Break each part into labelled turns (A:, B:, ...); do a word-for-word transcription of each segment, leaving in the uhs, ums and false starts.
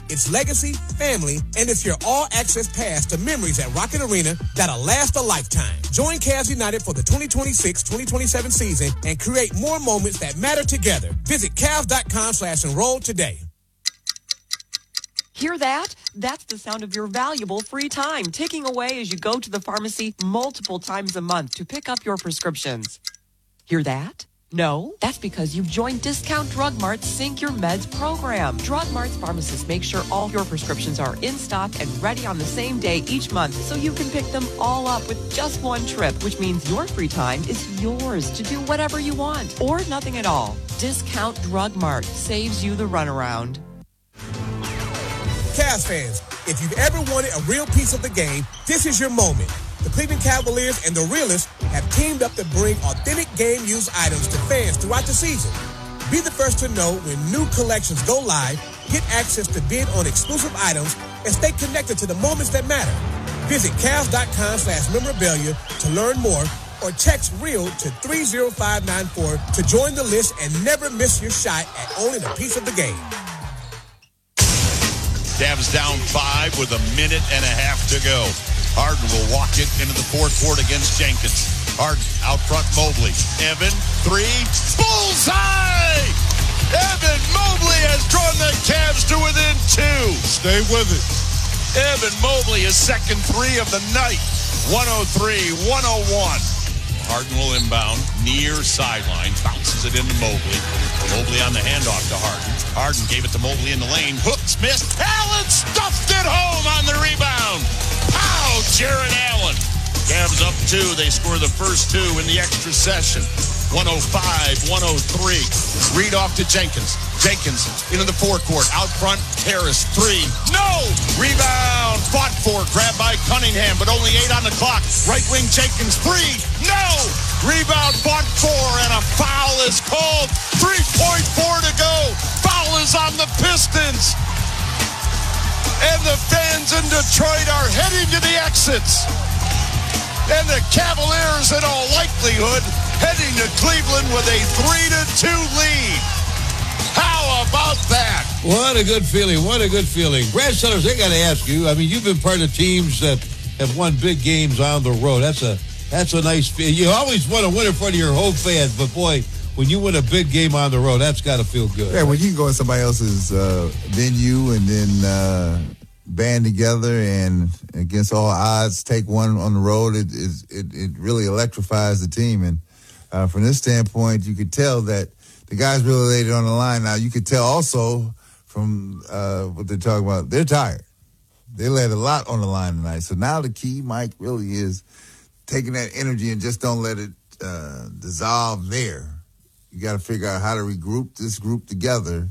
A: It's legacy, family, and it's your all-access pass to memories at Rocket Arena that'll last a lifetime. Join Cavs United for the twenty twenty-six twenty twenty-seven season and create more moments that matter together. Visit Cavs.com slash enroll today.
B: Hear that? That's the sound of your valuable free time ticking away as you go to the pharmacy multiple times a month to pick up your prescriptions. Hear that? No? That's because you've joined Discount Drug Mart's Sync Your Meds program. Drug Mart's pharmacists make sure all your prescriptions are in stock and ready on the same day each month so you can pick them all up with just one trip, which means your free time is yours to do whatever you want or nothing at all. Discount Drug Mart saves you the runaround.
A: Cavs fans, if you've ever wanted a real piece of the game, this is your moment. The Cleveland Cavaliers and the Realists have teamed up to bring authentic game-used items to fans throughout the season. Be the first to know when new collections go live, get access to bid on exclusive items, and stay connected to the moments that matter. Visit Cavs.com slash memorabilia to learn more or text REAL to three zero five nine four to join the list and never miss your shot at owning a piece of the game.
C: Cavs down five with a minute and a half to go. Harden will walk it into the fourth quarter against Jenkins. Harden out front, Mobley. Evan, three, bullseye! Evan Mobley has drawn the Cavs to within two.
D: Stay with it.
C: Evan Mobley, his second three of the night. one oh three one oh one. Harden will inbound, near sideline, bounces it into Mobley. Mobley on the handoff to Harden. Harden gave it to Mobley in the lane. Hooks missed. Allen stuffed it home on the rebound. Pow! Jared Allen. Cavs up two. They score the first two in the extra session. one oh five one oh three. Read off to Jenkins. Jenkins into the forecourt. Out front, Harris. Three. No! Rebound. Fought for. Grabbed by Cunningham, but only eight on the clock. Right wing Jenkins. Three. No! Rebound. Fought for, and a foul is called. three point four to go. Foul is on the Pistons. And the fans in Detroit are heading to the exits. And the Cavaliers, in all likelihood, heading to Cleveland with a three to two lead. How about that?
D: What a good feeling. What a good feeling. Brad Sellers, I got to ask you, I mean, you've been part of teams that have won big games on the road. That's a that's a nice feeling. You always want to win in front of your home fans, but boy, when you win a big game on the road, that's got to feel good.
E: Yeah, when you can go in somebody else's uh, venue and then uh, band together and against all odds take one on the road, it it, it really electrifies the team. And uh, from this standpoint, you could tell that the guys really laid it on the line. Now, you could tell also from uh, what they're talking about, they're tired. They laid a lot on the line tonight. So now the key, Mike, really is taking that energy and just don't let it uh, dissolve there. You got to figure out how to regroup this group together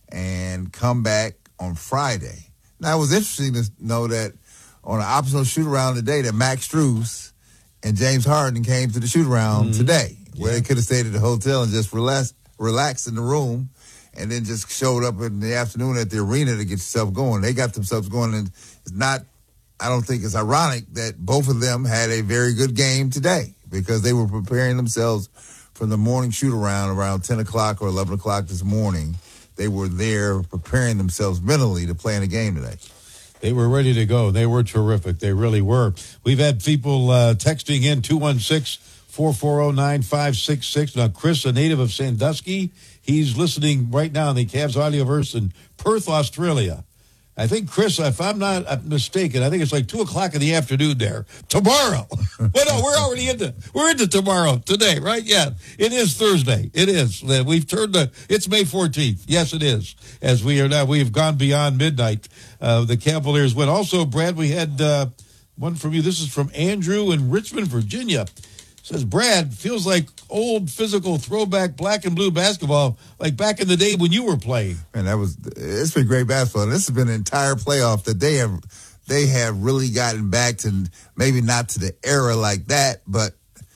E: and come back on Friday. Now, it was interesting to know that on an optional shoot-around today that Max Strus and James Harden came to the shoot-around mm-hmm. today, where yeah. they could have stayed at the hotel and just relaxed, relaxed in the room and then just showed up in the afternoon at the arena to get yourself going. They got themselves going, and it's not, I don't think it's ironic that both of them had a very good game today because they were preparing themselves for the morning shoot-around around ten o'clock or eleven o'clock this morning. They were there preparing themselves mentally to play in a game today.
D: They were ready to go. They were terrific. They really were. We've had people uh, texting in two one six, four four zero, nine five six six. Now, Chris, a native of Sandusky, he's listening right now in the Cavs Audioverse in Perth, Australia. I think, Chris, if I'm not mistaken, I think it's like two o'clock in the afternoon there. Tomorrow. Well, no, we're already into, we're into tomorrow, today, right? Yeah, it is Thursday. It is. We've turned the, it's May fourteenth. Yes, it is. As we are now, we've gone beyond midnight. Uh, the Cavaliers win. Also, Brad, we had uh, one from you. This is from Andrew in Richmond, Virginia. Says, Brad, feels like old physical throwback black and blue basketball, like back in the day when you were playing.
E: Man, that was, it's been great basketball. This has been an entire playoff that they have, they have really gotten back to, maybe not to the era like that, but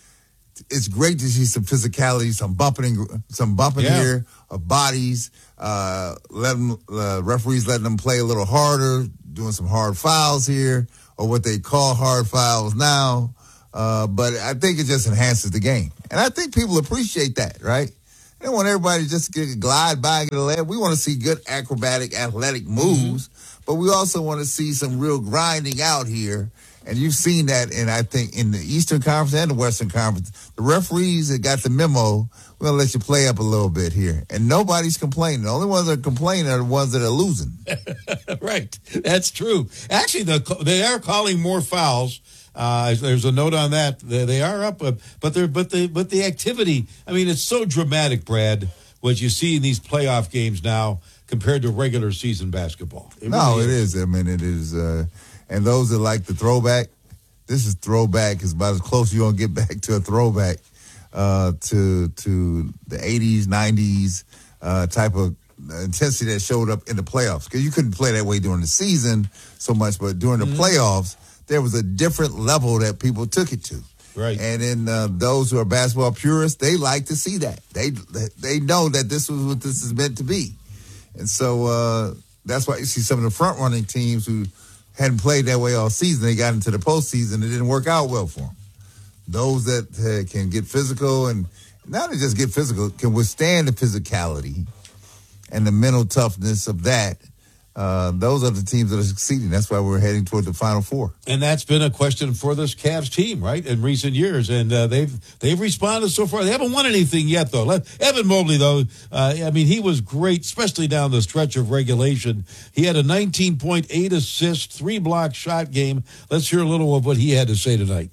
E: it's great to see some physicality, some bumping, some bumping yeah. here of bodies, uh, let them, uh, referees letting them play a little harder, doing some hard fouls here, or what they call hard fouls now. Uh, but I think it just enhances the game. And I think people appreciate that, right? I don't want everybody just to get glide by and get a leg. We want to see good acrobatic, athletic moves, mm-hmm. but we also want to see some real grinding out here. And you've seen that, in I think, in the Eastern Conference and the Western Conference. The referees that got the memo, we're going to let you play up a little bit here. And nobody's complaining. The only ones that are complaining are the ones that are losing.
D: Right. That's true. Actually, the, they are calling more fouls. Uh, there's a note on that. They, they are up, uh, but they're, but the, but the activity, I mean, it's so dramatic, Brad, what you see in these playoff games now compared to regular season basketball.
E: It no, really is. it is. I mean, it is, uh, and those that like the throwback, this is throwback. Is about as close you're going to get back to a throwback uh, to to the eighties, nineties uh, type of intensity that showed up in the playoffs. Because you couldn't play that way during the season so much, but during the mm-hmm. playoffs, there was a different level that people took it to.
D: Right.
E: And then uh, those who are basketball purists, they like to see that. They they know that this was what this is meant to be. And so uh, that's why you see some of the front-running teams who hadn't played that way all season. They got into the postseason. It didn't work out well for them. Those that uh, can get physical and not only just get physical, can withstand the physicality and the mental toughness of that, uh, those are the teams that are succeeding. That's why we're heading toward the Final Four.
D: And that's been a question for this Cavs team, right, in recent years. And uh, they've they've responded so far. They haven't won anything yet, though. Let, Evan Mobley, though, uh, I mean, he was great, especially down the stretch of regulation. He had a nineteen point eight assist, three-block shot game. Let's hear a little of what he had to say tonight.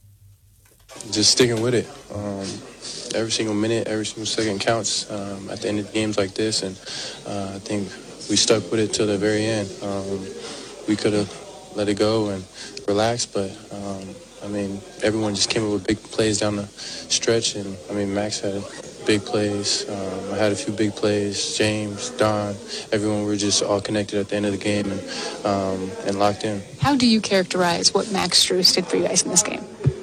F: Just sticking with it. Um, every single minute, every single second counts um, at the end of games like this. And uh, I think we stuck with it till the very end. Um, we could have let it go and relaxed, but, um, I mean, everyone just came up with big plays down the stretch. And, I mean, Max had big plays. Um, I had a few big plays. James, Don, everyone, we were just all connected at the end of the game and, um, and locked in.
G: How do you characterize what Max Strus did for you guys in this game?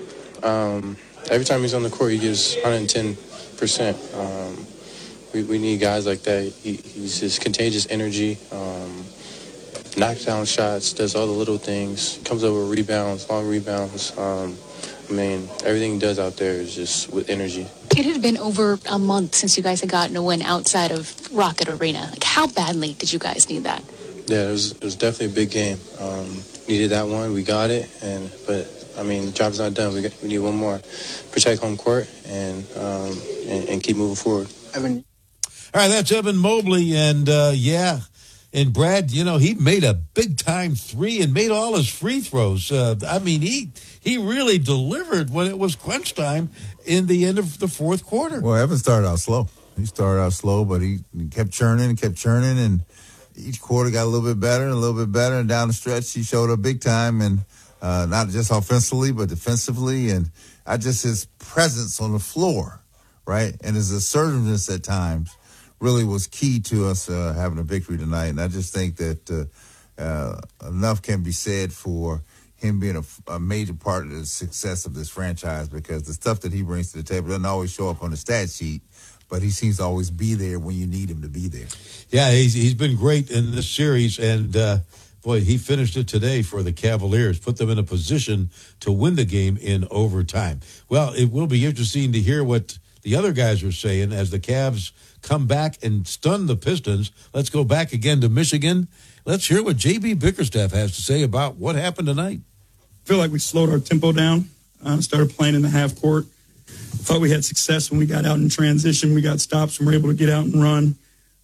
F: Um, every time he's on the court, he gives one hundred ten percent. Um, we, we need guys like that. He, he's just contagious energy, um, knocks down shots, does all the little things, comes up with rebounds, long rebounds. Um, I mean, everything he does out there is just with energy.
G: It had been over a month since you guys had gotten a win outside of Rocket Arena. Like, how badly did you guys need that?
F: Yeah, it was, it was definitely a big game. Um, needed that one. We got it, and but. I mean, the job's not done. We got, we need one more. Protect home court and um, and, and keep moving forward.
D: Evan. All right, that's Evan Mobley. And, uh, yeah, and Brad, you know, he made a big-time three and made all his free throws. Uh, I mean, he he really delivered when it was crunch time in the end of the fourth quarter.
E: Well, Evan started out slow. He started out slow, but he, he kept churning and kept churning. And each quarter got a little bit better and a little bit better. And down the stretch, he showed up big time. And Uh, not just offensively, but defensively. And I just his presence on the floor, right, and his assertiveness at times really was key to us uh, having a victory tonight. And I just think that uh, uh, enough can be said for him being a, a major part of the success of this franchise, because the stuff that he brings to the table doesn't always show up on the stat sheet, but he seems to always be there when you need him to be there.
D: Yeah, he's, he's been great in this series, and uh, boy, he finished it today for the Cavaliers, put them in a position to win the game in overtime. Well, it will be interesting to hear what the other guys are saying as the Cavs come back and stun the Pistons. Let's go back again to Michigan. Let's hear what J B Bickerstaff has to say about what happened tonight.
H: I feel like we slowed our tempo down, uh, started playing in the half court. Thought we had success when we got out in transition. We got stops and were able to get out and run.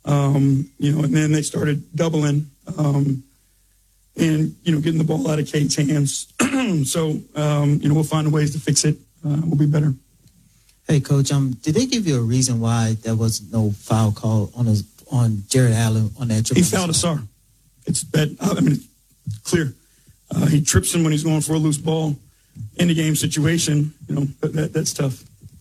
H: Um, you know, and then they started doubling. Um, And, you know, getting the ball out of Kate's hands. so, um, you know, we'll find ways to fix it. Uh, we'll be better.
I: Hey, Coach, um, did they give you a reason why there was no foul call on his, on Jared Allen on that triple?
H: He fouled Asar. It's bad. I mean, it's clear. Uh, he trips him when he's going for a loose ball. In the game situation, you know, that, that, that's tough.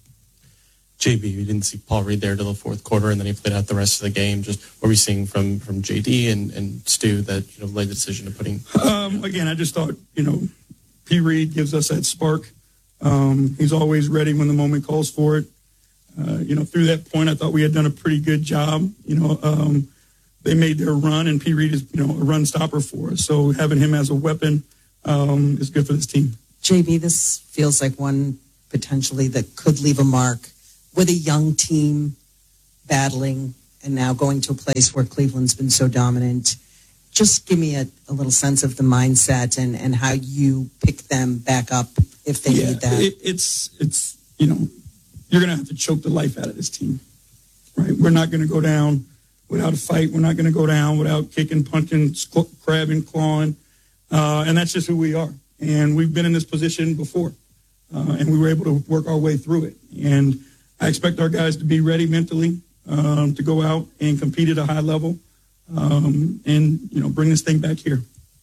J: J B, we didn't see Paul Reed there till the fourth quarter, and then he played out the rest of the game. Just what were we seeing from, from J D and, and Stu that, you know, led the decision of putting?
H: Um, again, I just thought, you know, P. Reed gives us that spark. Um, he's always ready when the moment calls for it. Uh, you know, through that point, I thought we had done a pretty good job. You know, um, they made their run, and P. Reed is, you know, a run stopper for us. So having him as a weapon um, is good for this team.
K: J B, this feels like one potentially that could leave a mark with a young team.
I: battling and now going to a place where Cleveland's been so dominant. Just give me a, a little sense of the mindset and, and how you pick them back up if they
H: yeah,
I: need that.
H: It, it's, it's, you know, you're going to have to choke the life out of this team, right? We're not going to go down without a fight. We're not going to go down without kicking, punching, sc- crabbing, clawing. Uh, and that's just who we are. And we've been in this position before. Uh, and we were able to work our way through it. And I expect our guys to be ready mentally um, to go out and compete at a high level um, and, you know, bring this thing back here.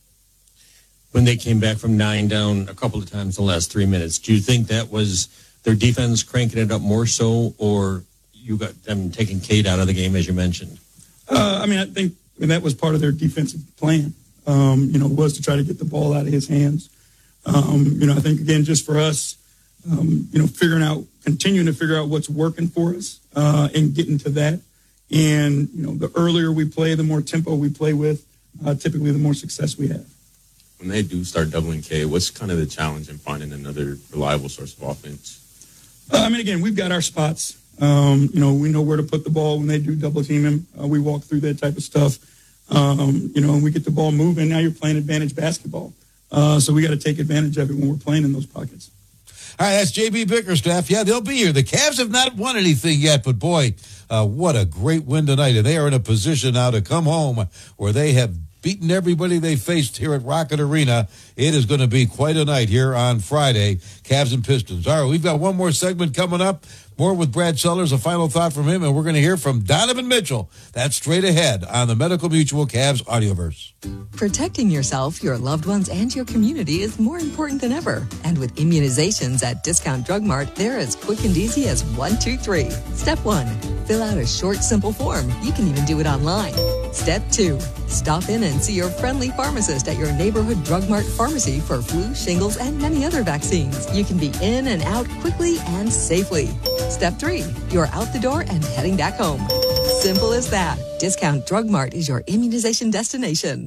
K: When they came back from nine down a couple of times in the last three minutes, do you think that was their defense cranking it up more so, or you got them taking Cade out of the game, as you mentioned?
H: Uh, I mean, I think I mean, that was part of their defensive plan, um, you know, was to try to get the ball out of his hands. Um, you know, I think, again, just for us, um, you know, figuring out, continuing to figure out what's working for us uh, and getting to that. And, you know, the earlier we play, the more tempo we play with, uh, typically the more success we have.
L: When they do start doubling K, what's kind of the challenge in finding another reliable source of offense?
H: Uh, I mean, again, we've got our spots. Um, you know, we know where to put the ball when they do double team him. Uh, we walk through that type of stuff. Um, you know, and we get the ball moving. Now you're playing advantage basketball. Uh, so we got to take advantage of it when we're playing in those pockets.
D: All right, that's J B Bickerstaff. Yeah, they'll be here. The Cavs have not won anything yet, but boy, uh, what a great win tonight. And they are in a position now to come home where they have beaten everybody they faced here at Rocket Arena. It is going to be quite a night here on Friday, Cavs and Pistons. All right, we've got one more segment coming up. More with Brad Sellers, a final thought from him, and we're going to hear from Donovan Mitchell. That's straight ahead on the Medical Mutual Cavs Audioverse.
M: Protecting yourself, your loved ones, and your community is more important than ever. And with immunizations at Discount Drug Mart, they're as quick and easy as one, two, three. Step one, fill out a short, simple form. You can even do it online. Step two, stop in and see your friendly pharmacist at your neighborhood Drug Mart pharmacy for flu, shingles, and many other vaccines. You can be in and out quickly and safely. Step three, you're out the door and heading back home. Simple as that. Discount Drug Mart is your immunization destination.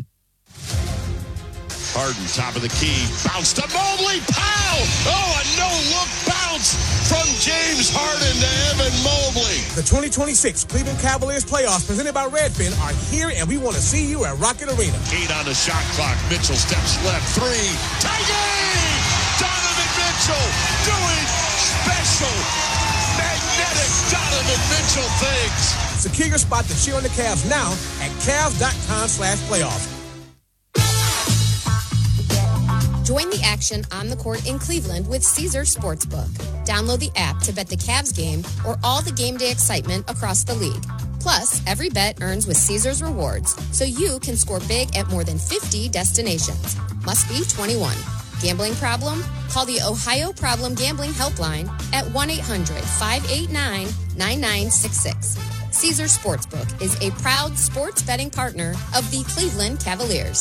C: Harden, top of the key, bounce to Mobley, pow! Oh, a no-look bounce from James Harden to Evan Mobley.
A: The twenty twenty-six Cleveland Cavaliers playoffs presented by Redfin are here, and we want to see you at Rocket Arena.
C: Eight on the shot clock. Mitchell steps left, three. Tie game! Donovan Mitchell doing special, magnetic Donovan Mitchell things.
A: Secure your spot to cheer on the Cavs now at Cavs.com slash playoffs.
N: Join the action on the court in Cleveland with Caesars Sportsbook. Download the app to bet the Cavs game or all the game day excitement across the league. Plus, every bet earns with Caesars Rewards, so you can score big at more than fifty destinations. Must be twenty-one. Gambling problem? Call the Ohio Problem Gambling Helpline at one eight hundred five eight nine nine nine six six. Caesars Sportsbook is a proud sports betting partner of the Cleveland Cavaliers.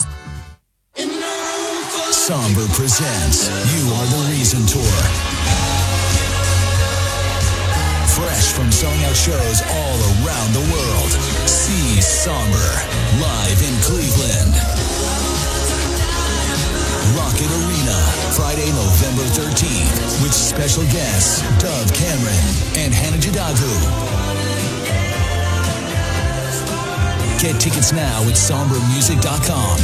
O: Somber presents You Are the Reason Tour. Fresh from selling out shows all around the world. See Somber live in Cleveland. Rocket Arena, Friday, November thirteenth, with special guests Dove Cameron and Hannah Jadagu. Get tickets now at somber music dot com.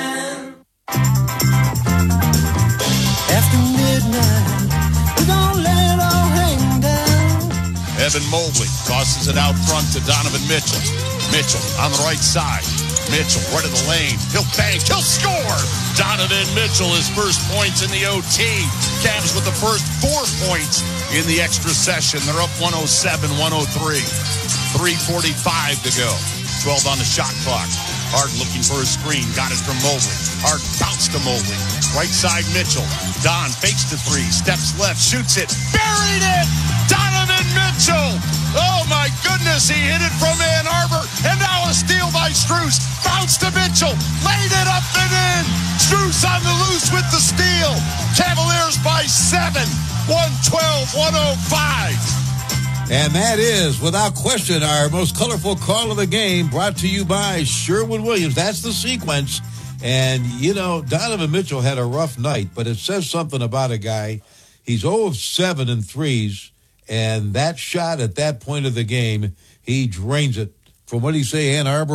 P: After midnight, we're gonna let it all hang down.
C: Evan Mobley tosses it out front to Donovan Mitchell. Mitchell on the right side. Mitchell right in the lane. He'll bank. He'll score. Donovan Mitchell, his first points in the O T. Cavs with the first four points in the extra session. They're up one oh seven one oh three. three forty-five to go. twelve on the shot clock. Hard looking for a screen. Got it from Mobley. Hard bounce to Mobley. Right side Mitchell. Don fakes the three. Steps left. Shoots it. Buried it! Donovan Mitchell! Oh my goodness, he hit it from Ann Arbor. And now a steal by Strus. Bounce to Mitchell. Laid it up and in. Strus on the loose with the steal. Cavaliers by seven. one twelve one oh five.
D: And that is, without question, our most colorful call of the game, brought to you by Sherwin-Williams. That's the sequence. And, you know, Donovan Mitchell had a rough night, but it says something about a guy. He's oh of seven in threes, and that shot at that point of the game, he he drains it. From what do you say, Ann Arbor